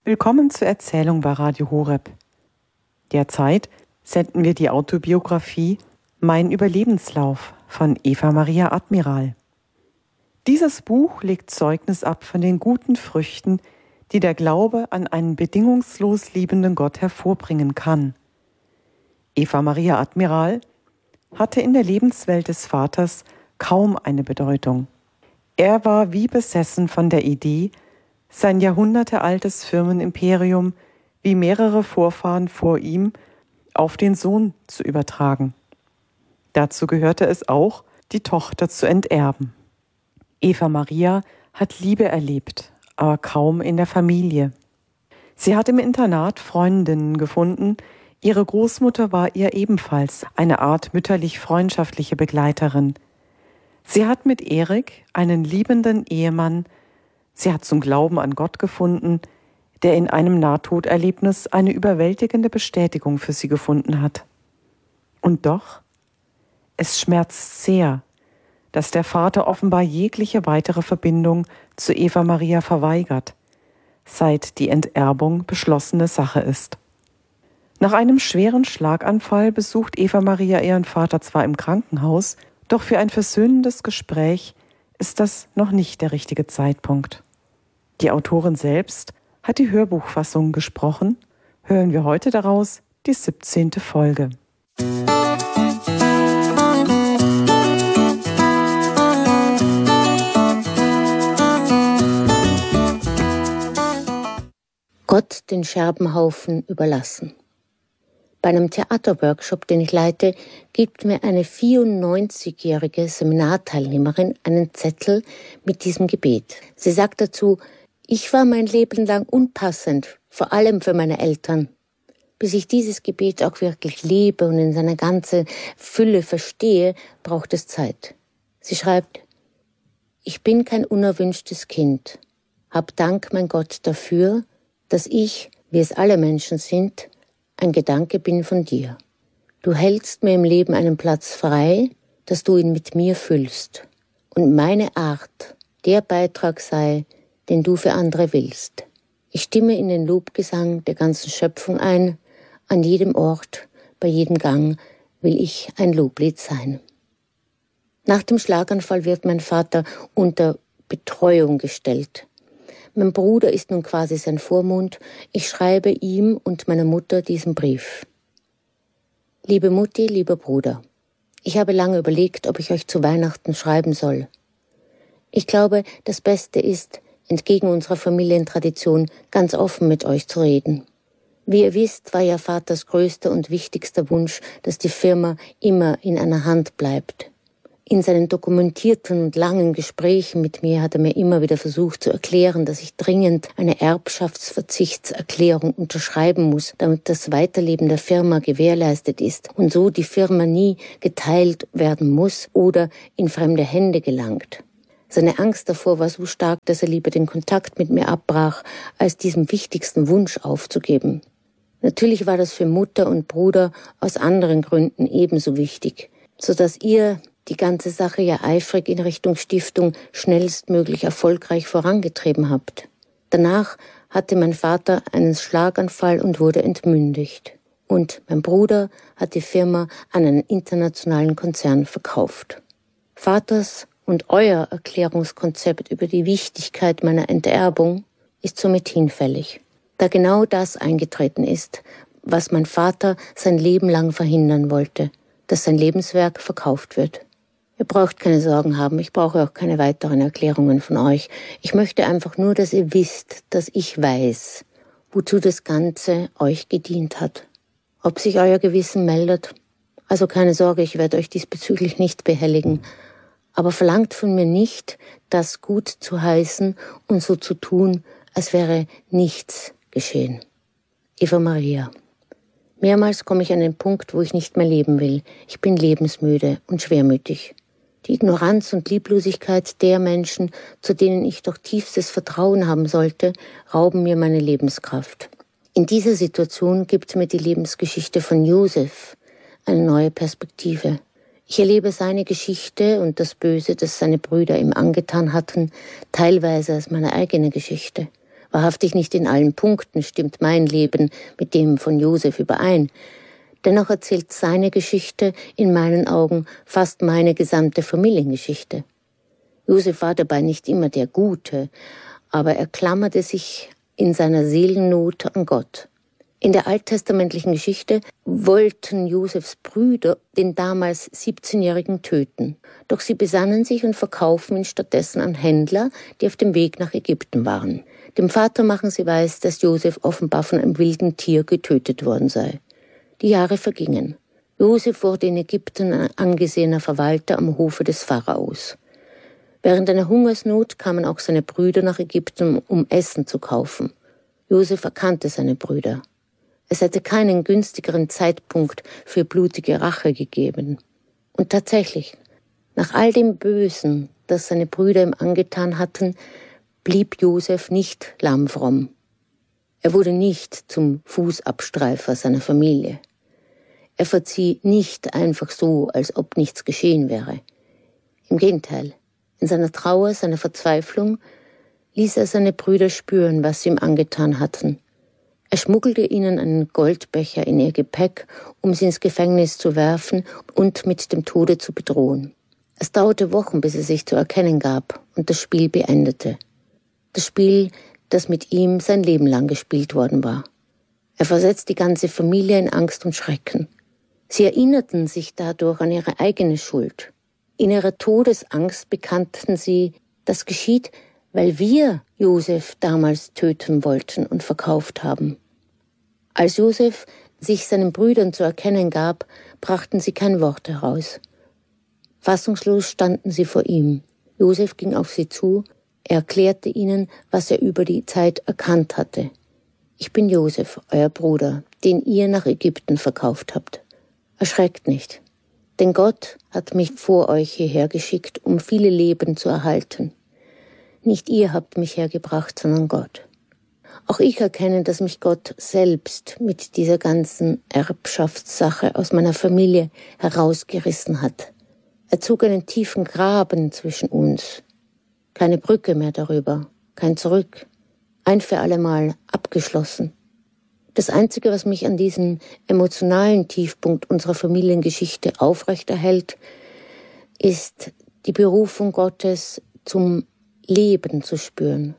Willkommen zur Erzählung bei Radio Horeb. Derzeit senden wir die Autobiografie Mein Überlebenslauf von Eva Maria Admiral. Dieses Buch legt Zeugnis ab von den guten Früchten, die der Glaube an einen bedingungslos liebenden Gott hervorbringen kann. Eva Maria Admiral hatte in der Lebenswelt des Vaters kaum eine Bedeutung. Er war wie besessen von der Idee, sein jahrhundertealtes Firmenimperium, wie mehrere Vorfahren vor ihm, auf den Sohn zu übertragen. Dazu gehörte es auch, die Tochter zu enterben. Eva Maria hat Liebe erlebt, aber kaum in der Familie. Sie hat im Internat Freundinnen gefunden. Ihre Großmutter war ihr ebenfalls eine Art mütterlich-freundschaftliche Begleiterin. Sie hat mit Erik einen liebenden Ehemann. Sie hat zum Glauben an Gott gefunden, der in einem Nahtoderlebnis eine überwältigende Bestätigung für sie gefunden hat. Und doch, es schmerzt sehr, dass der Vater offenbar jegliche weitere Verbindung zu Eva Maria verweigert, seit die Enterbung beschlossene Sache ist. Nach einem schweren Schlaganfall besucht Eva Maria ihren Vater zwar im Krankenhaus, doch für ein versöhnendes Gespräch ist das noch nicht der richtige Zeitpunkt. Die Autorin selbst hat die Hörbuchfassung gesprochen. Hören wir heute daraus die 17. Folge. Gott den Scherbenhaufen überlassen. Bei einem Theaterworkshop, den ich leite, gibt mir eine 94-jährige Seminarteilnehmerin einen Zettel mit diesem Gebet. Sie sagt dazu: Ich war mein Leben lang unpassend, vor allem für meine Eltern. Bis ich dieses Gebet auch wirklich lebe und in seiner ganzen Fülle verstehe, braucht es Zeit. Sie schreibt: Ich bin kein unerwünschtes Kind. Hab Dank, mein Gott, dafür, dass ich, wie es alle Menschen sind, ein Gedanke bin von dir. Du hältst mir im Leben einen Platz frei, dass du ihn mit mir füllst. Und meine Art der Beitrag sei, den du für andere willst. Ich stimme in den Lobgesang der ganzen Schöpfung ein. An jedem Ort, bei jedem Gang will ich ein Loblied sein. Nach dem Schlaganfall wird mein Vater unter Betreuung gestellt. Mein Bruder ist nun quasi sein Vormund. Ich schreibe ihm und meiner Mutter diesen Brief. Liebe Mutti, lieber Bruder, ich habe lange überlegt, ob ich euch zu Weihnachten schreiben soll. Ich glaube, das Beste ist, entgegen unserer Familientradition, ganz offen mit euch zu reden. Wie ihr wisst, war ja Vaters größter und wichtigster Wunsch, dass die Firma immer in einer Hand bleibt. In seinen dokumentierten und langen Gesprächen mit mir hat er mir immer wieder versucht zu erklären, dass ich dringend eine Erbschaftsverzichtserklärung unterschreiben muss, damit das Weiterleben der Firma gewährleistet ist und so die Firma nie geteilt werden muss oder in fremde Hände gelangt. Seine Angst davor war so stark, dass er lieber den Kontakt mit mir abbrach, als diesen wichtigsten Wunsch aufzugeben. Natürlich war das für Mutter und Bruder aus anderen Gründen ebenso wichtig, sodass ihr die ganze Sache ja eifrig in Richtung Stiftung schnellstmöglich erfolgreich vorangetrieben habt. Danach hatte mein Vater einen Schlaganfall und wurde entmündigt. Und mein Bruder hat die Firma an einen internationalen Konzern verkauft. Vaters und euer Erklärungskonzept über die Wichtigkeit meiner Enterbung ist somit hinfällig, da genau das eingetreten ist, was mein Vater sein Leben lang verhindern wollte, dass sein Lebenswerk verkauft wird. Ihr braucht keine Sorgen haben, ich brauche auch keine weiteren Erklärungen von euch. Ich möchte einfach nur, dass ihr wisst, dass ich weiß, wozu das Ganze euch gedient hat. Ob sich euer Gewissen meldet? Also keine Sorge, ich werde euch diesbezüglich nicht behelligen. Aber verlangt von mir nicht, das gut zu heißen und so zu tun, als wäre nichts geschehen. Eva Maria. Mehrmals komme ich an den Punkt, wo ich nicht mehr leben will. Ich bin lebensmüde und schwermütig. Die Ignoranz und Lieblosigkeit der Menschen, zu denen ich doch tiefstes Vertrauen haben sollte, rauben mir meine Lebenskraft. In dieser Situation gibt mir die Lebensgeschichte von Josef eine neue Perspektive. Ich erlebe seine Geschichte und das Böse, das seine Brüder ihm angetan hatten, teilweise als meine eigene Geschichte. Wahrhaftig nicht in allen Punkten stimmt mein Leben mit dem von Josef überein. Dennoch erzählt seine Geschichte in meinen Augen fast meine gesamte Familiengeschichte. Josef war dabei nicht immer der Gute, aber er klammerte sich in seiner Seelennot an Gott. In der alttestamentlichen Geschichte wollten Josefs Brüder den damals 17-Jährigen töten. Doch sie besannen sich und verkaufen ihn stattdessen an Händler, die auf dem Weg nach Ägypten waren. Dem Vater machen sie weiß, dass Josef offenbar von einem wilden Tier getötet worden sei. Die Jahre vergingen. Josef wurde in Ägypten ein angesehener Verwalter am Hofe des Pharaos. Während einer Hungersnot kamen auch seine Brüder nach Ägypten, um Essen zu kaufen. Josef erkannte seine Brüder. Es hätte keinen günstigeren Zeitpunkt für blutige Rache gegeben. Und tatsächlich, nach all dem Bösen, das seine Brüder ihm angetan hatten, blieb Josef nicht lammfromm. Er wurde nicht zum Fußabstreifer seiner Familie. Er verzieh nicht einfach so, als ob nichts geschehen wäre. Im Gegenteil, in seiner Trauer, seiner Verzweiflung ließ er seine Brüder spüren, was sie ihm angetan hatten. Er schmuggelte ihnen einen Goldbecher in ihr Gepäck, um sie ins Gefängnis zu werfen und mit dem Tode zu bedrohen. Es dauerte Wochen, bis er sich zu erkennen gab und das Spiel beendete. Das Spiel, das mit ihm sein Leben lang gespielt worden war. Er versetzt die ganze Familie in Angst und Schrecken. Sie erinnerten sich dadurch an ihre eigene Schuld. In ihrer Todesangst bekannten sie, das geschieht, weil wir Josef damals töten wollten und verkauft haben. Als Josef sich seinen Brüdern zu erkennen gab, brachten sie kein Wort heraus. Fassungslos standen sie vor ihm. Josef ging auf sie zu, er erklärte ihnen, was er über die Zeit erkannt hatte. Ich bin Josef, euer Bruder, den ihr nach Ägypten verkauft habt. Erschreckt nicht, denn Gott hat mich vor euch hierher geschickt, um viele Leben zu erhalten. Nicht ihr habt mich hergebracht, sondern Gott. Auch ich erkenne, dass mich Gott selbst mit dieser ganzen Erbschaftssache aus meiner Familie herausgerissen hat. Er zog einen tiefen Graben zwischen uns. Keine Brücke mehr darüber, kein Zurück. Ein für allemal abgeschlossen. Das Einzige, was mich an diesem emotionalen Tiefpunkt unserer Familiengeschichte aufrechterhält, ist die Berufung Gottes zum Leben zu spüren.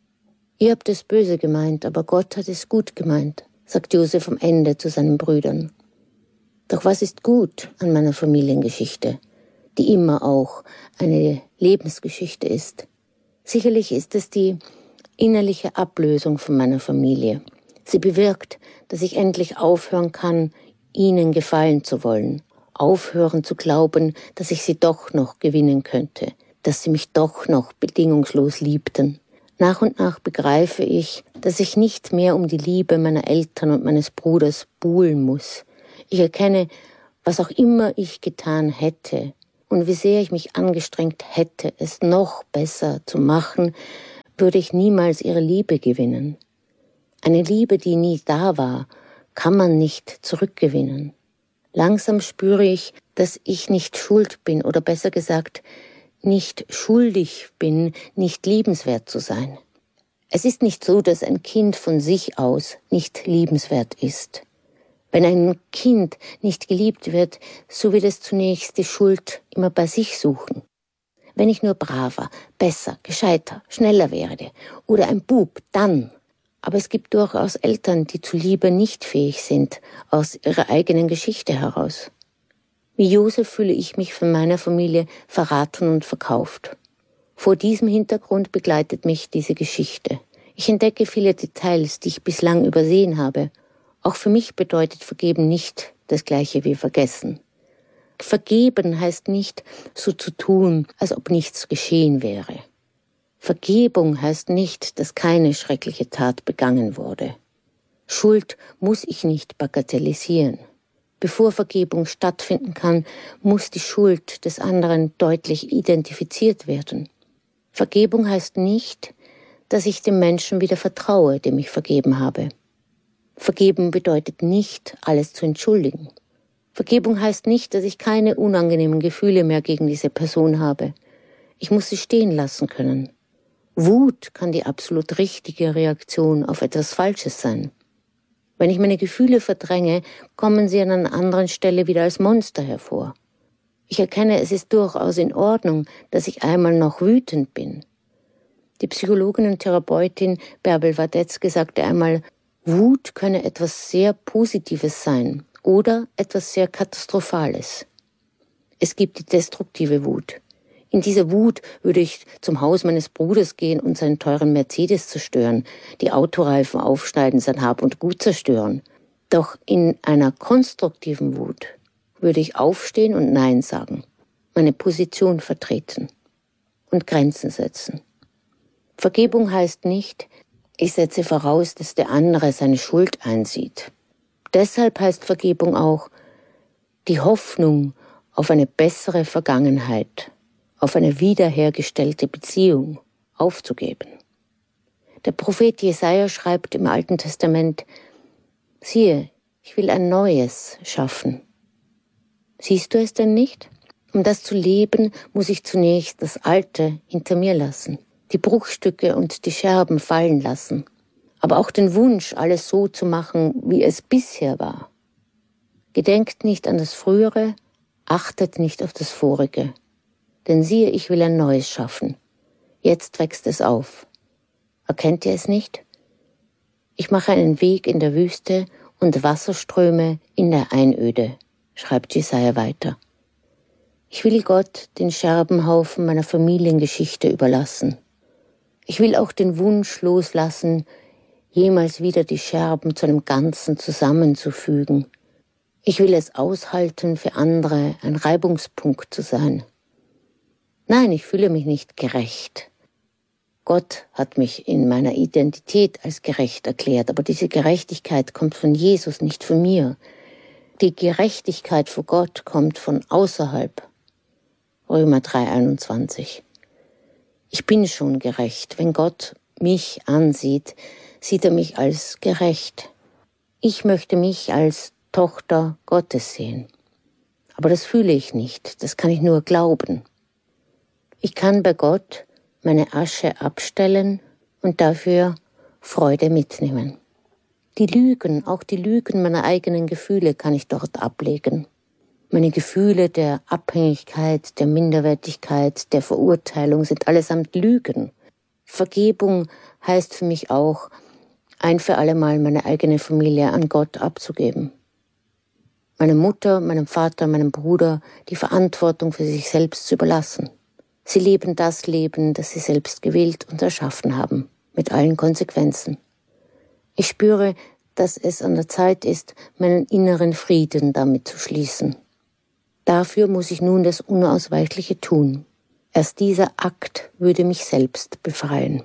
Ihr habt es böse gemeint, aber Gott hat es gut gemeint, sagt Josef am Ende zu seinen Brüdern. Doch was ist gut an meiner Familiengeschichte, die immer auch eine Lebensgeschichte ist? Sicherlich ist es die innerliche Ablösung von meiner Familie. Sie bewirkt, dass ich endlich aufhören kann, ihnen gefallen zu wollen, aufhören zu glauben, dass ich sie doch noch gewinnen könnte, dass sie mich doch noch bedingungslos liebten. Nach und nach begreife ich, dass ich nicht mehr um die Liebe meiner Eltern und meines Bruders buhlen muss. Ich erkenne, was auch immer ich getan hätte und wie sehr ich mich angestrengt hätte, es noch besser zu machen, würde ich niemals ihre Liebe gewinnen. Eine Liebe, die nie da war, kann man nicht zurückgewinnen. Langsam spüre ich, dass ich nicht schuld bin oder besser gesagt, nicht schuldig bin, nicht liebenswert zu sein. Es ist nicht so, dass ein Kind von sich aus nicht liebenswert ist. Wenn ein Kind nicht geliebt wird, so wird es zunächst die Schuld immer bei sich suchen. Wenn ich nur braver, besser, gescheiter, schneller werde oder ein Bub, dann. Aber es gibt durchaus Eltern, die zu Liebe nicht fähig sind, aus ihrer eigenen Geschichte heraus. Wie Josef fühle ich mich von meiner Familie verraten und verkauft. Vor diesem Hintergrund begleitet mich diese Geschichte. Ich entdecke viele Details, die ich bislang übersehen habe. Auch für mich bedeutet Vergeben nicht das Gleiche wie Vergessen. Vergeben heißt nicht, so zu tun, als ob nichts geschehen wäre. Vergebung heißt nicht, dass keine schreckliche Tat begangen wurde. Schuld muss ich nicht bagatellisieren. Bevor Vergebung stattfinden kann, muss die Schuld des anderen deutlich identifiziert werden. Vergebung heißt nicht, dass ich dem Menschen wieder vertraue, dem ich vergeben habe. Vergeben bedeutet nicht, alles zu entschuldigen. Vergebung heißt nicht, dass ich keine unangenehmen Gefühle mehr gegen diese Person habe. Ich muss sie stehen lassen können. Wut kann die absolut richtige Reaktion auf etwas Falsches sein. Wenn ich meine Gefühle verdränge, kommen sie an einer anderen Stelle wieder als Monster hervor. Ich erkenne, es ist durchaus in Ordnung, dass ich einmal noch wütend bin. Die Psychologin und Therapeutin Bärbel Wadetzky sagte einmal, Wut könne etwas sehr Positives sein oder etwas sehr Katastrophales. Es gibt die destruktive Wut. In dieser Wut würde ich zum Haus meines Bruders gehen und seinen teuren Mercedes zerstören, die Autoreifen aufschneiden, sein Hab und Gut zerstören. Doch in einer konstruktiven Wut würde ich aufstehen und Nein sagen, meine Position vertreten und Grenzen setzen. Vergebung heißt nicht, ich setze voraus, dass der andere seine Schuld einsieht. Deshalb heißt Vergebung auch, die Hoffnung auf eine bessere Vergangenheit, auf eine wiederhergestellte Beziehung aufzugeben. Der Prophet Jesaja schreibt im Alten Testament, siehe, ich will ein Neues schaffen. Siehst du es denn nicht? Um das zu leben, muss ich zunächst das Alte hinter mir lassen, die Bruchstücke und die Scherben fallen lassen, aber auch den Wunsch, alles so zu machen, wie es bisher war. Gedenkt nicht an das Frühere, achtet nicht auf das Vorige. Denn siehe, ich will ein Neues schaffen. Jetzt wächst es auf. Erkennt ihr es nicht? Ich mache einen Weg in der Wüste und Wasserströme in der Einöde, schreibt Jesaja weiter. Ich will Gott den Scherbenhaufen meiner Familiengeschichte überlassen. Ich will auch den Wunsch loslassen, jemals wieder die Scherben zu einem Ganzen zusammenzufügen. Ich will es aushalten, für andere ein Reibungspunkt zu sein. Nein, ich fühle mich nicht gerecht. Gott hat mich in meiner Identität als gerecht erklärt, aber diese Gerechtigkeit kommt von Jesus, nicht von mir. Die Gerechtigkeit vor Gott kommt von außerhalb. Römer 3,21. Ich bin schon gerecht. Wenn Gott mich ansieht, sieht er mich als gerecht. Ich möchte mich als Tochter Gottes sehen. Aber das fühle ich nicht, das kann ich nur glauben. Ich kann bei Gott meine Asche abstellen und dafür Freude mitnehmen. Die Lügen, auch die Lügen meiner eigenen Gefühle kann ich dort ablegen. Meine Gefühle der Abhängigkeit, der Minderwertigkeit, der Verurteilung sind allesamt Lügen. Vergebung heißt für mich auch, ein für alle Mal meine eigene Familie an Gott abzugeben. Meiner Mutter, meinem Vater, meinem Bruder die Verantwortung für sich selbst zu überlassen. Sie leben das Leben, das sie selbst gewählt und erschaffen haben, mit allen Konsequenzen. Ich spüre, dass es an der Zeit ist, meinen inneren Frieden damit zu schließen. Dafür muss ich nun das Unausweichliche tun. Erst dieser Akt würde mich selbst befreien.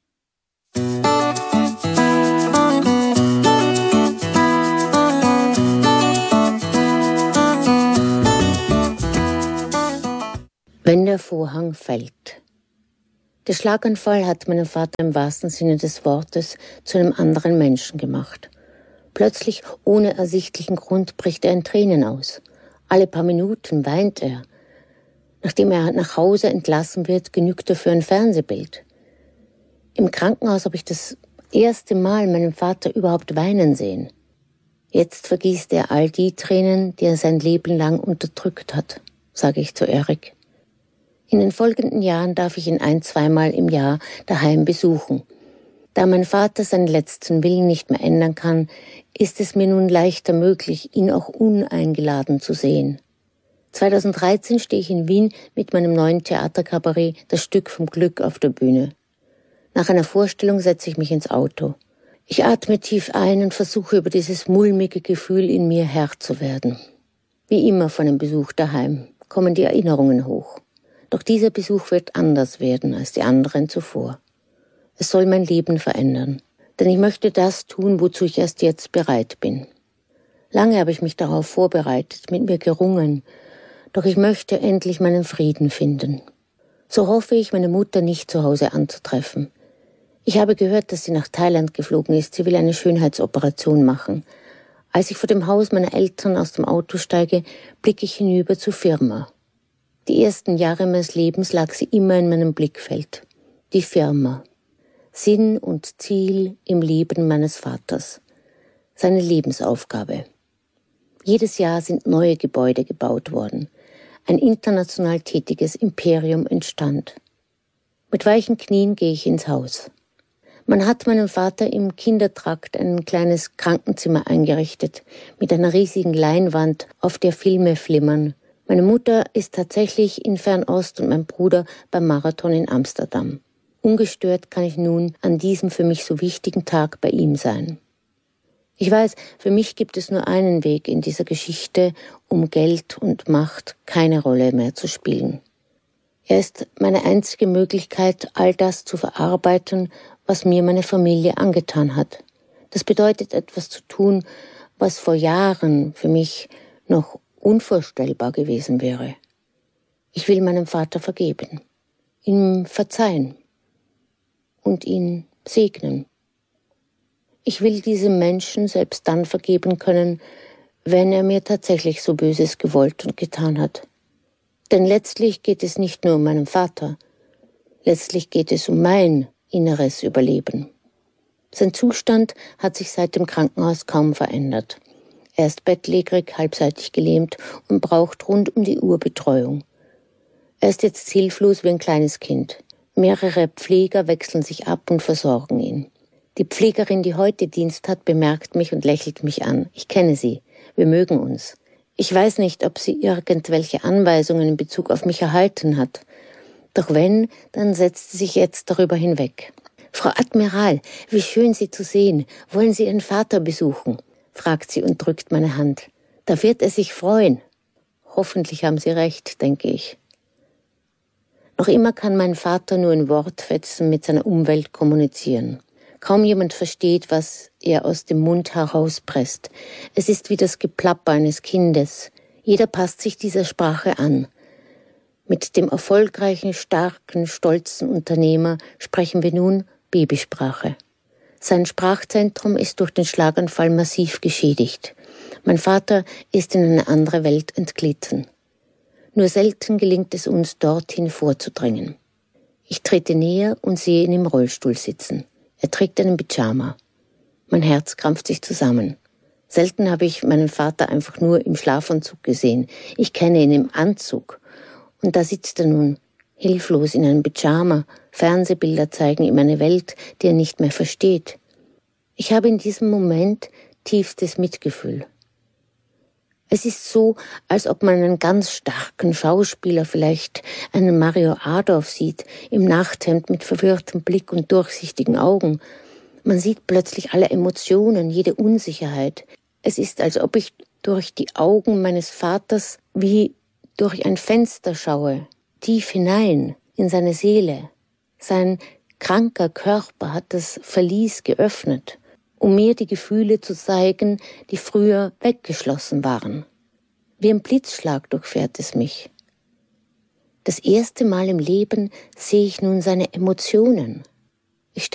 Wenn der Vorhang fällt. Der Schlaganfall hat meinen Vater im wahrsten Sinne des Wortes zu einem anderen Menschen gemacht. Plötzlich, ohne ersichtlichen Grund, bricht er in Tränen aus. Alle paar Minuten weint er. Nachdem er nach Hause entlassen wird, genügt er für ein Fernsehbild. Im Krankenhaus habe ich das erste Mal meinen Vater überhaupt weinen sehen. Jetzt vergießt er all die Tränen, die er sein Leben lang unterdrückt hat, sage ich zu Erik. In den folgenden Jahren darf ich ihn 1-2 Mal im Jahr daheim besuchen. Da mein Vater seinen letzten Willen nicht mehr ändern kann, ist es mir nun leichter möglich, ihn auch uneingeladen zu sehen. 2013 stehe ich in Wien mit meinem neuen Theaterkabarett Das Stück vom Glück auf der Bühne. Nach einer Vorstellung setze ich mich ins Auto. Ich atme tief ein und versuche über dieses mulmige Gefühl in mir Herr zu werden. Wie immer von einem Besuch daheim kommen die Erinnerungen hoch. Doch dieser Besuch wird anders werden als die anderen zuvor. Es soll mein Leben verändern, denn ich möchte das tun, wozu ich erst jetzt bereit bin. Lange habe ich mich darauf vorbereitet, mit mir gerungen, doch ich möchte endlich meinen Frieden finden. So hoffe ich, meine Mutter nicht zu Hause anzutreffen. Ich habe gehört, dass sie nach Thailand geflogen ist, sie will eine Schönheitsoperation machen. Als ich vor dem Haus meiner Eltern aus dem Auto steige, blicke ich hinüber zur Firma. Die ersten Jahre meines Lebens lag sie immer in meinem Blickfeld. Die Firma. Sinn und Ziel im Leben meines Vaters. Seine Lebensaufgabe. Jedes Jahr sind neue Gebäude gebaut worden. Ein international tätiges Imperium entstand. Mit weichen Knien gehe ich ins Haus. Man hat meinem Vater im Kindertrakt ein kleines Krankenzimmer eingerichtet, mit einer riesigen Leinwand, auf der Filme flimmern. Meine Mutter ist tatsächlich in Fernost und mein Bruder beim Marathon in Amsterdam. Ungestört kann ich nun an diesem für mich so wichtigen Tag bei ihm sein. Ich weiß, für mich gibt es nur einen Weg in dieser Geschichte, um Geld und Macht keine Rolle mehr zu spielen. Er ist meine einzige Möglichkeit, all das zu verarbeiten, was mir meine Familie angetan hat. Das bedeutet, etwas zu tun, was vor Jahren für mich noch unvorstellbar gewesen wäre. Ich will meinem Vater vergeben, ihm verzeihen und ihn segnen. Ich will diesem Menschen selbst dann vergeben können, wenn er mir tatsächlich so Böses gewollt und getan hat. Denn letztlich geht es nicht nur um meinen Vater, letztlich geht es um mein inneres Überleben. Sein Zustand hat sich seit dem Krankenhaus kaum verändert. Er ist bettlägerig, halbseitig gelähmt und braucht rund um die Uhr Betreuung. Er ist jetzt hilflos wie ein kleines Kind. Mehrere Pfleger wechseln sich ab und versorgen ihn. Die Pflegerin, die heute Dienst hat, bemerkt mich und lächelt mich an. Ich kenne sie. Wir mögen uns. Ich weiß nicht, ob sie irgendwelche Anweisungen in Bezug auf mich erhalten hat. Doch wenn, dann setzt sie sich jetzt darüber hinweg. »Frau Admiral, wie schön, Sie zu sehen. Wollen Sie Ihren Vater besuchen?« fragt sie und drückt meine Hand. »Da wird er sich freuen.« Hoffentlich haben Sie recht, denke ich. Noch immer kann mein Vater nur in Wortfetzen mit seiner Umwelt kommunizieren. Kaum jemand versteht, was er aus dem Mund herauspresst. Es ist wie das Geplapper eines Kindes. Jeder passt sich dieser Sprache an. Mit dem erfolgreichen, starken, stolzen Unternehmer sprechen wir nun Babysprache. Sein Sprachzentrum ist durch den Schlaganfall massiv geschädigt. Mein Vater ist in eine andere Welt entglitten. Nur selten gelingt es uns, dorthin vorzudringen. Ich trete näher und sehe ihn im Rollstuhl sitzen. Er trägt einen Pyjama. Mein Herz krampft sich zusammen. Selten habe ich meinen Vater einfach nur im Schlafanzug gesehen. Ich kenne ihn im Anzug. Und da sitzt er nun, hilflos in einem Pyjama. Fernsehbilder zeigen ihm eine Welt, die er nicht mehr versteht. Ich habe in diesem Moment tiefstes Mitgefühl. Es ist so, als ob man einen ganz starken Schauspieler, vielleicht einen Mario Adorf sieht, im Nachthemd mit verwirrtem Blick und durchsichtigen Augen. Man sieht plötzlich alle Emotionen, jede Unsicherheit. Es ist, als ob ich durch die Augen meines Vaters wie durch ein Fenster schaue, tief hinein in seine Seele. Sein kranker Körper hat das Verlies geöffnet, um mir die Gefühle zu zeigen, die früher weggeschlossen waren. Wie ein Blitzschlag durchfährt es mich. Das erste Mal im Leben sehe ich nun seine Emotionen.